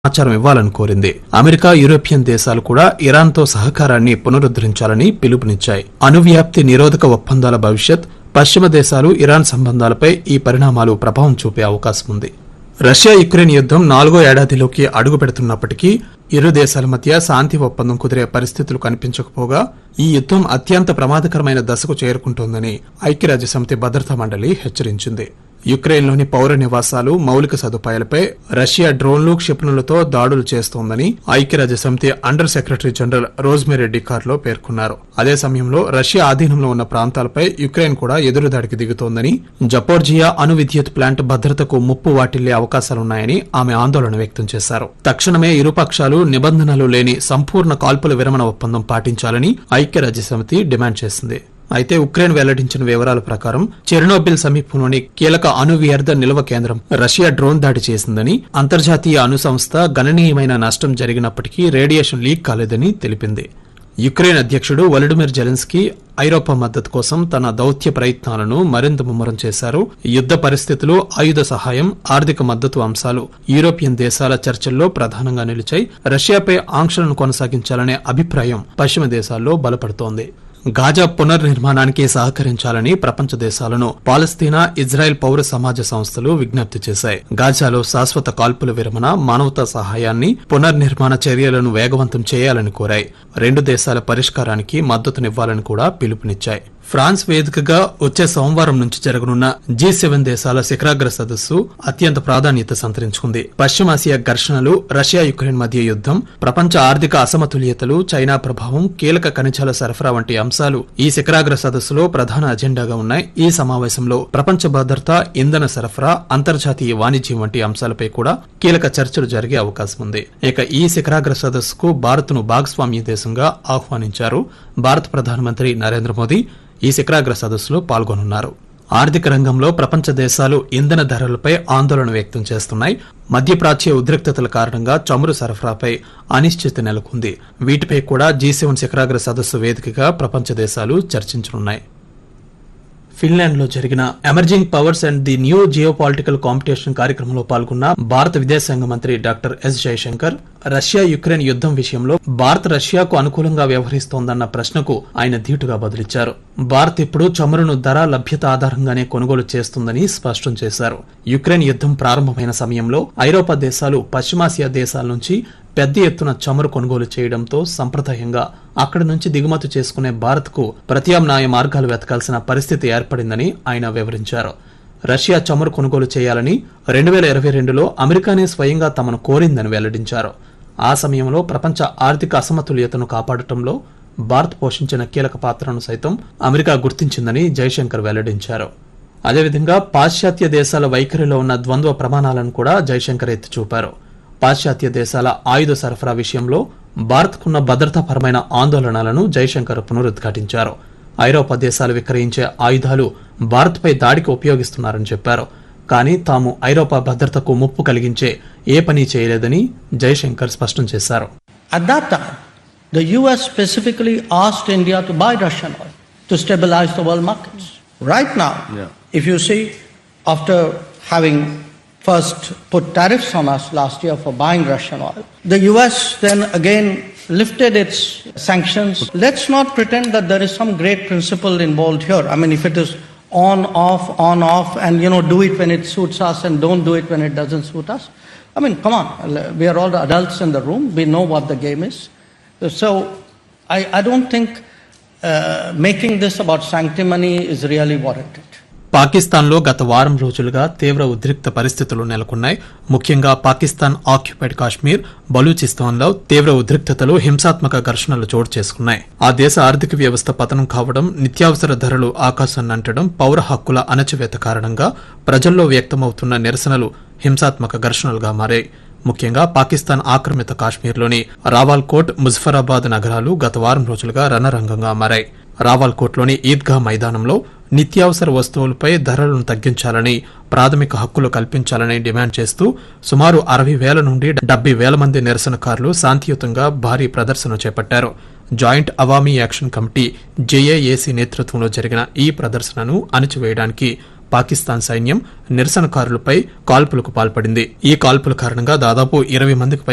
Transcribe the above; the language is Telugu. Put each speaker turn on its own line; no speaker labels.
సమాచారం ఇవ్వాలని కోరింది. అమెరికా, యూరోపియన్ దేశాలు కూడా ఇరాన్తో సహకారాన్ని పునరుద్దరించాలని పిలుపునిచ్చాయి. అణువ్యాప్తి నిరోధక ఒప్పందాల భవిష్యత్, పశ్చిమ దేశాలు ఇరాన్ సంబంధాలపై ఈ పరిణామాలు ప్రభావం చూపే అవకాశం ఉంది. రష్యా యుక్రెయిన్ యుద్దం 4వ ఏడాదిలోకి అడుగు పెడుతున్నప్పటికీ ఇరు దేశాల మధ్య శాంతి ఒప్పందం కుదిరే పరిస్థితులు కనిపించకపోగా ఈ యుద్దం అత్యంత ప్రమాదకరమైన దశకు చేరుకుంటోందని ఐక్యరాజ్యసమితి భద్రతా మండలి హెచ్చరించింది. యుక్రెయిన్లోని పౌర నివాసాలు, మౌలిక సదుపాయాలపై రష్యా డ్రోన్లు, క్షిపణులతో దాడులు చేస్తోందని ఐక్యరాజ్యసమితి అండర్ సెక్రటరీ జనరల్ రోజ్మెరీ డికార్లో పేర్కొన్నారు. అదే సమయంలో రష్యా ఆధీనంలో ఉన్న ప్రాంతాలపై యుక్రెయిన్ కూడా ఎదురుదాడికి దిగుతోందని, జపోర్జియా అణు విద్యుత్ ప్లాంట్ భద్రతకు ముప్పు వాటిల్లే అవకాశాలున్నాయని ఆమె ఆందోళన వ్యక్తం చేశారు. తక్షణమే ఇరుపక్షాలు నిబంధనలు లేని సంపూర్ణ కాల్పుల విరమణ ఒప్పందం పాటించాలని ఐక్యరాజ్యసమితి డిమాండ్ చేసింది. అయితే ఉక్రెయిన్ వెల్లడించిన వివరాల ప్రకారం చెర్నోబిల్ సమీపంలోని కీలక అణు వ్యర్థ నిల్వ కేంద్రం రష్యా డ్రోన్ దాడి చేసిందని, అంతర్జాతీయ అణు సంస్థ గణనీయమైన నష్టం జరిగినప్పటికీ రేడియేషన్ లీక్ కాలేదని తెలిపింది. యుక్రెయిన్ అధ్యక్షుడు వొలోడిమిర్ జెలెన్స్కీ ఐరోపా మద్దతు కోసం తన దౌత్య ప్రయత్నాలను మరింత ముమ్మరం చేశారు. యుద్ద పరిస్థితులు, ఆయుధ సహాయం, ఆర్థిక మద్దతు అంశాలు యూరోపియన్ దేశాల చర్చల్లో ప్రధానంగా నిలిచాయి. రష్యాపై ఆంక్షలను కొనసాగించాలనే అభిప్రాయం పశ్చిమ దేశాల్లో బలపడుతోంది. గాజా పునర్నిర్మాణానికి సహకరించాలని ప్రపంచ దేశాలను పాలస్తీనా, ఇజ్రాయెల్ పౌర సమాజ సంస్థలు విజ్ఞప్తి చేశాయి. గాజాలో శాశ్వత కాల్పుల విరమణ, మానవతా సహాయాన్ని, పునర్నిర్మాణ చర్యలను వేగవంతం చేయాలని కోరాయి. రెండు దేశాల పరిష్కారానికి మద్దతునివ్వాలని కూడా పిలుపునిచ్చాయి. ఫ్రాన్స్ వేదికగా వచ్చే సోమవారం నుంచి జరగనున్న G7 దేశాల శిఖరాగ్ర సదస్సు అత్యంత ప్రాధాన్యత సంతరించుకుంది. పశ్చిమాసియా ఘర్షణలు, రష్యా యుక్రెయిన్ మధ్య యుద్దం, ప్రపంచ ఆర్థిక అసమతుల్యతలు, చైనా ప్రభావం, కీలక ఖనిజాల సరఫరా వంటి అంశాలు ఈ శిఖరాగ్ర సదస్సులో ప్రధాన అజెండాగా ఉన్నాయి. ఈ సమావేశంలో ప్రపంచ భద్రత, ఇంధన సరఫరా, అంతర్జాతీయ వాణిజ్యం వంటి అంశాలపై కూడా కీలక చర్చలు జరిగే అవకాశం ఉంది. ఇక ఈ శిఖరాగ్ర సదస్సుకు భారత్ను భాగస్వామ్య దేశంగా ఆహ్వానించారు. భారత ప్రధానమంత్రి నరేంద్ర మోదీ ఈ శిఖరాగ్ర సదస్సులో పాల్గొనున్నారు. ఆర్థిక రంగంలో ప్రపంచ దేశాలు ఇంధన ధరలపై ఆందోళన వ్యక్తం చేస్తున్నాయి. మధ్యప్రాచ్య ఉద్రిక్తతల కారణంగా చమురు సరఫరాపై అనిశ్చితి నెలకొంది. వీటిపై కూడా G7 శిఖరాగ్ర సదస్సు వేదికగా ప్రపంచ దేశాలు చర్చించనున్నాయి. ఫిన్లాండ్ లో జరిగిన emerging powers and the new geopolitical competition కార్యక్రమంలో పాల్గొన్న భారత విదేశాంగ మంత్రి doctor yes Jayashankar Russia Ukraine యుద్దం విషయంలో భారత్ రష్యాకు అనుకూలంగా వ్యవహరిస్తోందన్న ప్రశ్నకు ఆయన ధీటుగా బదులిచ్చారు. భారత్ ఇప్పుడు చమురును ధర, లభ్యత ఆధారంగానే కొనుగోలు చేస్తుందని స్పష్టం చేశారు. యుక్రెయిన్ యుద్దం ప్రారంభమైన సమయంలో ఐరోపా దేశాలు పశ్చిమాసియా దేశాల నుంచి పెద్ద ఎత్తున చమురు కొనుగోలు చేయడంతో సంప్రదాయంగా అక్కడి నుంచి దిగుమతి చేసుకునే భారత్కు ప్రత్యామ్నాయ మార్గాలు వెతకాల్సిన పరిస్థితి ఏర్పడిందని ఆయన వివరించారు. రష్యా చమురు కొనుగోలు చేయాలని 2022లో అమెరికానే స్వయంగా తమను కోరిందని వెల్లడించారు. ఆ సమయంలో ప్రపంచ ఆర్థిక అసమతుల్యతను కాపాడటంలో భారత్ పోషించిన కీలక పాత్రను సైతం అమెరికా గుర్తించిందని జయశంకర్ వెల్లడించారు. అదేవిధంగా పాశ్చాత్య దేశాల వైఖరిలో ఉన్న ద్వంద్వ ప్రమాణాలను కూడా జయశంకర్ ఎత్తిచూపారు. పాశ్చాత్య దేశాల ఆయుధ సరఫరా విషయంలో భారత్కున్న భద్రతాపరమైన ఆందోళనలను జయశంకర్ పునరుద్ఘాటించారు. ఐరోపా దేశాలు విక్రయించే ఆయుధాలు భారత్పై దాడికి ఉపయోగిస్తున్నారని చెప్పారు. కానీ తాము ఐరోపా భద్రతకు ముప్పు కలిగించే ఏ పని చేయలేదని జయశంకర్ స్పష్టం చేశారు.
At that time, the US specifically asked India to buy Russian oil to stabilize the world markets. Right now, if you see, after having first put tariffs on us last year for buying Russian oil, the US then again lifted its sanctions. Let's not pretend that there is some great principle involved here. I mean, if it is on, off, and do it when it suits us and don't do it when it doesn't suit us. I mean, come on, we are all the adults in the room. We know what the game is. So I don't think making this about sanctimony is really warranted.
పాకిస్తాన్లో గత వారం రోజులుగా తీవ్ర ఉద్రిక్త పరిస్థితులు నెలకొన్నాయి. ముఖ్యంగా పాకిస్తాన్ ఆక్యుపైడ్ కాశ్మీర్, బలూచిస్తాన్లో తీవ్ర ఉద్రిక్తతలు, హింసాత్మక ఘర్షణలు చోటు చేసుకున్నాయి. ఆ దేశ ఆర్థిక వ్యవస్థ పతనం కావడం, నిత్యావసర ధరలు ఆకాశాన్నంటడం, పౌర హక్కుల అణచివేత కారణంగా ప్రజల్లో వ్యక్తమవుతున్న నిరసనలు హింసాత్మక ఘర్షణలుగా మారాయి. ముఖ్యంగా పాకిస్తాన్ ఆక్రమిత కాశ్మీర్లోని రావాల్కోట్, ముజఫరాబాద్ నగరాలు గత వారం రోజులుగా రణరంగంగా మారాయి. రావాల్కోట్లోని ఈద్గా మైదానంలో నిత్యావసర వస్తువులపై ధరలను తగ్గించాలని, ప్రాథమిక హక్కులు కల్పించాలని డిమాండ్ చేస్తూ సుమారు 60,000 నుండి 70,000 మంది నిరసనకారులు శాంతియుతంగా భారీ ప్రదర్శన చేపట్టారు. Joint Awami action committee JAAC నేతృత్వంలో జరిగిన ఈ ప్రదర్శనను అణచివేయడానికి పాకిస్తాన్ సైన్యం నిరసనకారులపై కాల్పులకు పాల్పడింది. ఈ కాల్పుల కారణంగా దాదాపు 20 మందికి